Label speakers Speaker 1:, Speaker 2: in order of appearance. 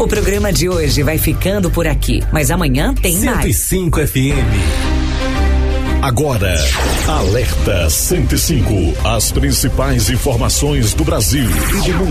Speaker 1: O programa de hoje vai ficando por aqui, mas amanhã tem
Speaker 2: 105
Speaker 1: mais.
Speaker 2: 105 FM.
Speaker 3: Agora, Alerta 105. As principais informações do Brasil e do mundo.